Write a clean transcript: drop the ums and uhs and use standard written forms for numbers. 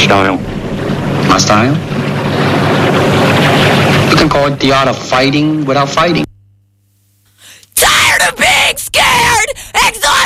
style. My style? You can call it the art of fighting without fighting. Tired of being scared, exhausted.